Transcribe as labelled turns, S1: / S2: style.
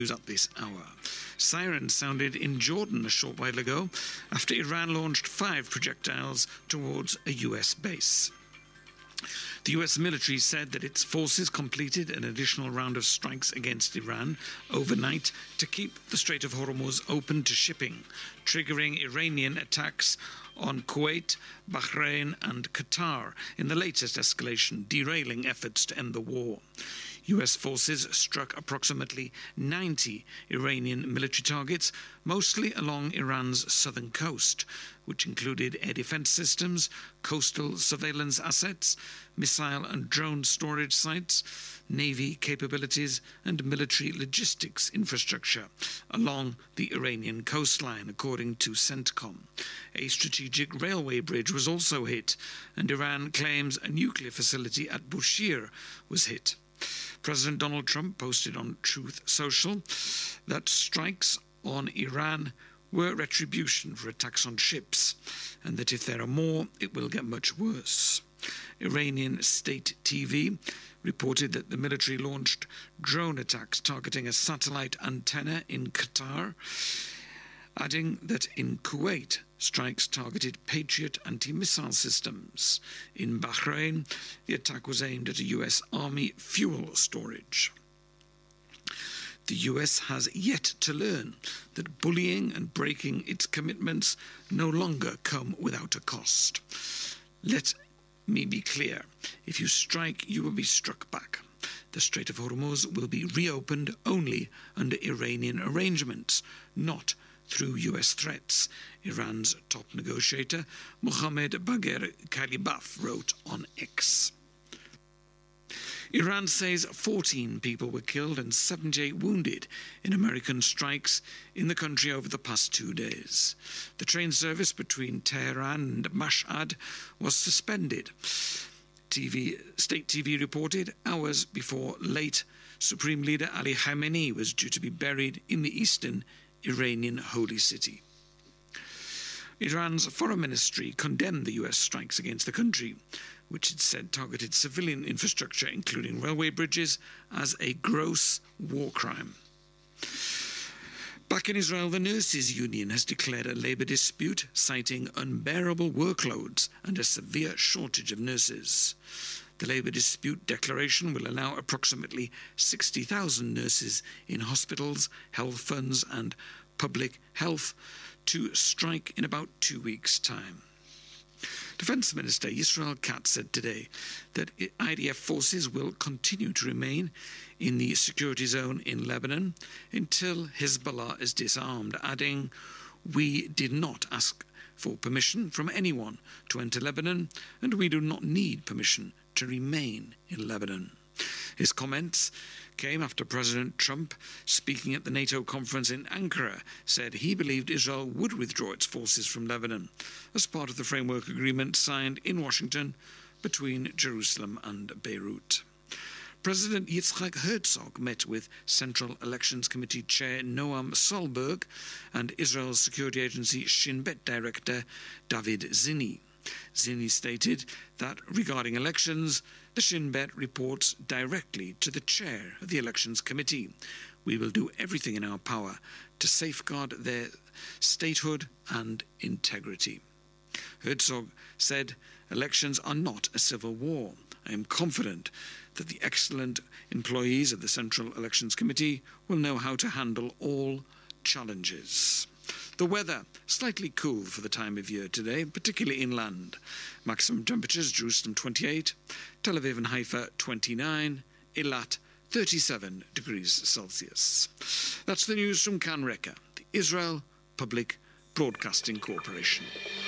S1: At this hour. Sirens sounded in Jordan a short while ago after Iran launched 5 projectiles towards a US base. The US military said that its forces completed an additional round of strikes against Iran overnight to keep the Strait of Hormuz open to shipping, triggering Iranian attacks on Kuwait, Bahrain and Qatar in the latest escalation, derailing efforts to end the war. US forces struck approximately 90 Iranian military targets, mostly along Iran's southern coast, which included air defense systems, coastal surveillance assets, missile and drone storage sites, navy capabilities, and military logistics infrastructure along the Iranian coastline, according to CENTCOM. A strategic railway bridge was also hit, and Iran claims a nuclear facility at Bushehr was hit. President Donald Trump posted on Truth Social that strikes on Iran were retribution for attacks on ships, and that if there are more, it will get much worse. Iranian state TV reported that the military launched drone attacks targeting a satellite antenna in Qatar, adding that in Kuwait, strikes targeted Patriot anti-missile systems. In Bahrain, the attack was aimed at a US Army fuel storage. The US has yet to learn that bullying and breaking its commitments no longer come without a cost. Let me be clear. If you strike, you will be struck back. The Strait of Hormuz will be reopened only under Iranian arrangements, not through US threats, Iran's top negotiator Mohammad Bagher Khalibaf wrote on X. Iran says 14 people were killed and 78 wounded in American strikes in the country over the past 2 days. The train service between Tehran and Mashhad was suspended. State TV reported hours before late Supreme Leader Ali Khamenei was due to be buried in the eastern Iranian holy city. Iran's foreign ministry condemned the US strikes against the country, which it said targeted civilian infrastructure, including railway bridges, as a gross war crime. Back in Israel, the Nurses Union has declared a labour dispute, citing unbearable workloads and a severe shortage of nurses. The labour dispute declaration will allow approximately 60,000 nurses in hospitals, health funds and public health to strike in about 2 weeks' time. Defence Minister Yisrael Katz said today that IDF forces will continue to remain in the security zone in Lebanon until Hezbollah is disarmed, adding, "We did not ask for permission from anyone to enter Lebanon, and we do not need permission to remain in Lebanon." His comments came after President Trump, speaking at the NATO conference in Ankara, said he believed Israel would withdraw its forces from Lebanon as part of the framework agreement signed in Washington between Jerusalem and Beirut. President Yitzhak Herzog met with Central Elections Committee Chair Noam Solberg and Israel's security agency Shin Bet Director David Zinni. Zinni stated that regarding elections, the Shin Bet reports directly to the chair of the Elections Committee. We will do everything in our power to safeguard their statehood and integrity. Herzog said, "Elections are not a civil war. I am confident that the excellent employees of the Central Elections Committee will know how to handle all challenges." The weather, slightly cool for the time of year today, particularly inland. Maximum temperatures, Jerusalem 28, Tel Aviv and Haifa 29, Eilat 37 degrees Celsius. That's the news from Kan Reka, the Israel Public Broadcasting Corporation.